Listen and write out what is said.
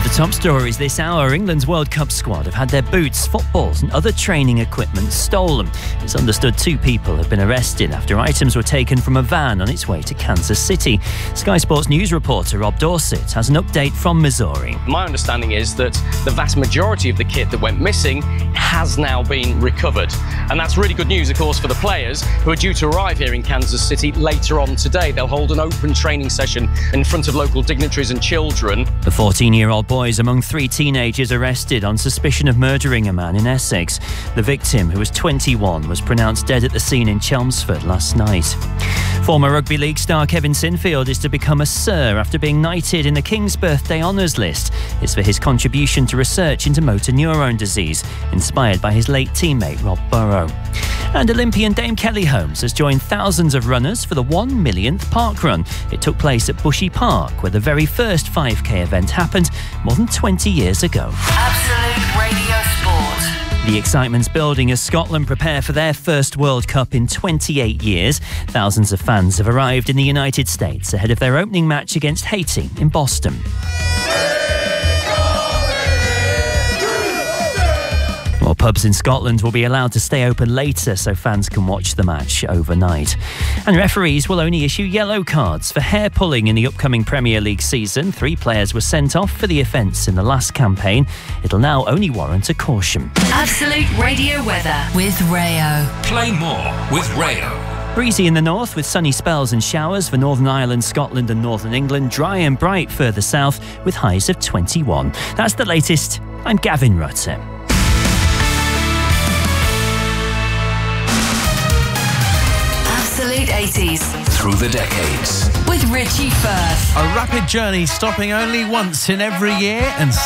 The top stories this hour: England's World Cup squad have had their boots, footballs and other training equipment stolen. It's understood 2 people have been arrested after items were taken from a van on its way to Kansas City. Sky Sports News reporter Rob Dorsett has an update from Missouri. My understanding is that the vast majority of the kit that went missing has now been recovered. And that's really good news, of course, for the players who are due to arrive here in Kansas City later on today. They'll hold an open training session in front of local dignitaries and children. The 14-year-old boy is among 3 teenagers arrested on suspicion of murdering a man in Essex. The victim, who was 21, was pronounced dead at the scene in Chelmsford last night. Former rugby league star Kevin Sinfield is to become a Sir after being knighted in the King's Birthday Honours list. It's for his contribution to research into motor neurone disease, inspired by his late teammate Rob Burrow. And Olympian Dame Kelly Holmes has joined thousands of runners for the 1 millionth park run. It took place at Bushy Park, where the very first 5k event happened more than 20 years ago. Absolute Radio Sport. The excitement's building as Scotland prepare for their first World Cup in 28 years. Thousands of fans have arrived in the United States ahead of their opening match against Haiti in Boston. More pubs in Scotland will be allowed to stay open later so fans can watch the match overnight. And referees will only issue yellow cards for hair pulling in the upcoming Premier League season. 3 players were sent off for the offence in the last campaign. It'll now only warrant a caution. Absolute Radio weather with Rayo. Play more with Rayo. Breezy in the north with sunny spells and showers for Northern Ireland, Scotland and Northern England. Dry and bright further south with highs of 21. That's the latest. I'm Gavin Rutter. Absolute 80s. Through the decades. With Richie Firth. A rapid journey stopping only once in every year and